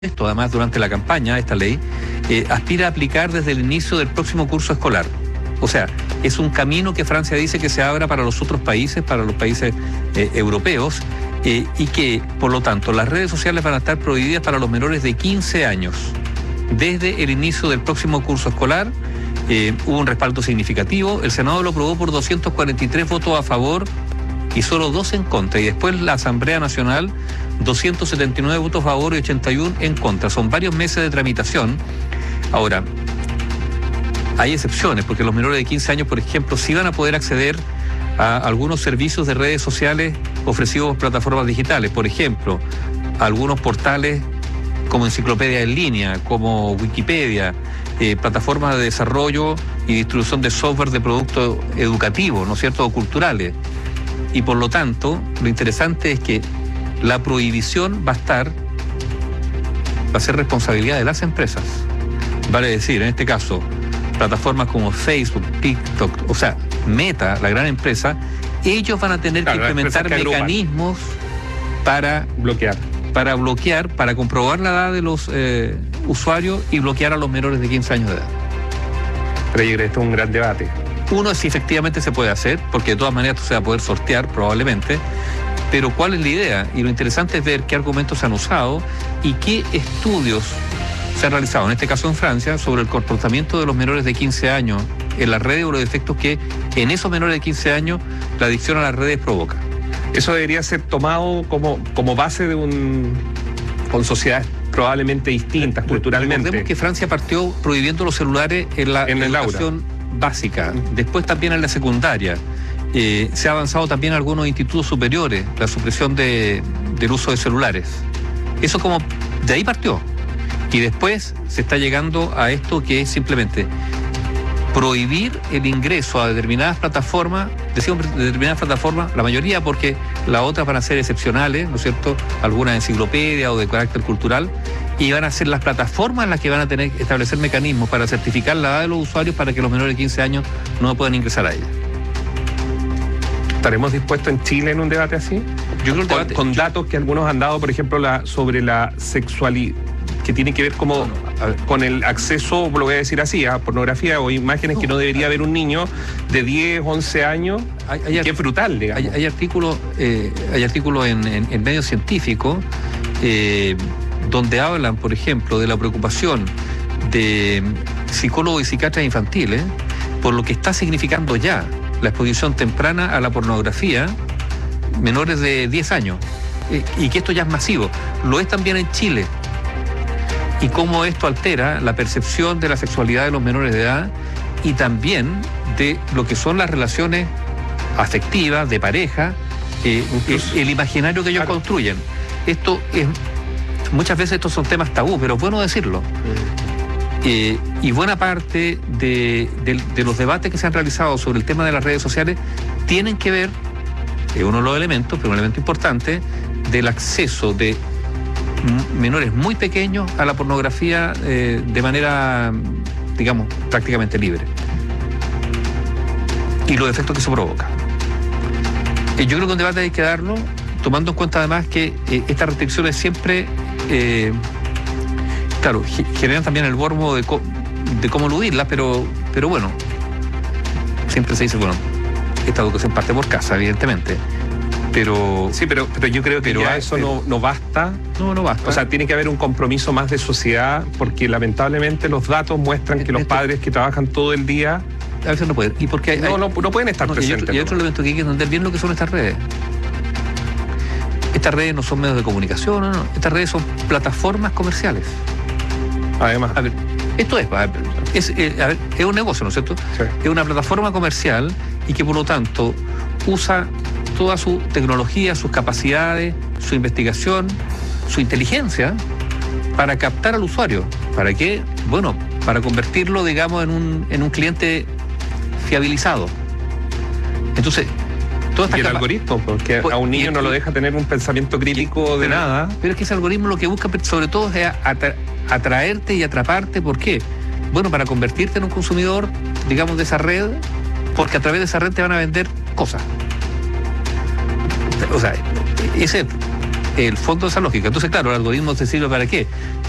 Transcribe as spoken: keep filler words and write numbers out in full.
esto, además, durante la campaña, esta ley, eh, aspira a aplicar desde el inicio del próximo curso escolar. O sea, es un camino que Francia dice que se abra para los otros países, para los países eh, europeos, eh, y que, por lo tanto, las redes sociales van a estar prohibidas para los menores de quince años. Desde el inicio del próximo curso escolar, eh, hubo un respaldo significativo. El Senado lo aprobó por doscientos cuarenta y tres votos a favor y solo dos en contra. Y después la Asamblea Nacional, doscientos setenta y nueve votos a favor y ochenta y uno en contra. Son varios meses de tramitación. Ahora, hay excepciones, porque los menores de quince años, por ejemplo, sí van a poder acceder a algunos servicios de redes sociales ofrecidos por plataformas digitales. Por ejemplo, a algunos portales como enciclopedia en línea, como Wikipedia, eh, plataformas de desarrollo y distribución de software de productos educativos, ¿no es cierto?, o culturales. Y por lo tanto, lo interesante es que la prohibición va a estar, va a ser responsabilidad de las empresas. Vale decir, en este caso, plataformas como Facebook, TikTok, o sea, Meta, la gran empresa, ellos van a tener claro, que implementar que mecanismos para bloquear, para bloquear, para comprobar la edad de los eh, usuarios y bloquear a los menores de quince años de edad. Pero yo creo que esto es un gran debate. Uno es si efectivamente se puede hacer, porque de todas maneras esto se va a poder sortear probablemente, pero ¿cuál es la idea? Y lo interesante es ver qué argumentos se han usado y qué estudios se han realizado, en este caso en Francia, sobre el comportamiento de los menores de quince años en las redes o los efectos que en esos menores de quince años la adicción a las redes provoca. Eso debería ser tomado como, como base de un... con sociedades probablemente distintas culturalmente. Recordemos que Francia partió prohibiendo los celulares en la en el educación básica, después también en la secundaria. Eh, se ha avanzado también en algunos institutos superiores, la supresión de, del uso de celulares. Eso como, de ahí partió. Y después se está llegando a esto que es simplemente prohibir el ingreso a determinadas plataformas, decimos determinadas plataformas, la mayoría porque las otras van a ser excepcionales, ¿no es cierto?, algunas enciclopedias o de carácter cultural, y van a ser las plataformas las que van a tener que establecer mecanismos para certificar la edad de los usuarios para que los menores de quince años no puedan ingresar a ella. ¿Estaremos dispuestos en Chile en un debate así? Yo creo que con, debate, con yo, datos que algunos han dado, por ejemplo, la, sobre la sexualidad, que tiene que ver como no, no. con el acceso, lo voy a decir así, a pornografía o imágenes no, que no debería haber un niño de diez, once años, hay, hay, que es brutal, digamos. Hay, hay artículos eh, hay artículos en, en, en medios científicos eh, donde hablan, por ejemplo, de la preocupación de psicólogos y psiquiatras infantiles por lo que está significando ya la exposición temprana a la pornografía menores de diez años, eh, y que esto ya es masivo. Lo es también en Chile. Y cómo esto altera la percepción de la sexualidad de los menores de edad y también de lo que son las relaciones afectivas, de pareja, eh, el, el imaginario que ellos claro. construyen. Esto es, muchas veces estos son temas tabú, pero es bueno decirlo. Mm. Eh, y buena parte de, de, de los debates que se han realizado sobre el tema de las redes sociales tienen que ver, es uno de los elementos, pero un elemento importante, del acceso de menores muy pequeños a la pornografía eh, de manera, digamos, prácticamente libre. Y los efectos que eso provoca. Eh, yo creo que un debate hay que darlo, tomando en cuenta además que eh, estas restricciones siempre, eh, claro, generan también el morbo de, co de cómo eludirlas, pero, pero bueno, siempre se dice, bueno, esta educación parte por casa, evidentemente. Pero sí, pero, pero yo creo que ya eso no, no basta. No, no basta. O sea, tiene que haber un compromiso más de sociedad, porque lamentablemente los datos muestran que los padres que trabajan todo el día a veces no pueden. Y porque hay, no, no, no pueden estar no, presentes. Y otro, y otro elemento que hay que entender bien lo que son estas redes. Estas redes no son medios de comunicación, no, no. Estas redes son plataformas comerciales. Además. A ver, esto es, a ver, es, eh, a ver, es un negocio, ¿no es cierto? Sí. Es una plataforma comercial y que por lo tanto usa toda su tecnología, sus capacidades, su investigación, su inteligencia para captar al usuario. ¿Para qué? Bueno, para convertirlo, digamos, en un, en un cliente fiabilizado. Entonces, toda esta y el capa algoritmo, porque pues, a un niño no lo deja tener un pensamiento crítico de pero, nada. Pero es que ese algoritmo lo que busca sobre todo es atra atraerte y atraparte. ¿Por qué? Bueno, para convertirte en un consumidor, digamos, de esa red, porque a través de esa red te van a vender cosas. O sea, ese es el fondo de esa lógica. Entonces, claro, el algoritmo te sirve para qué?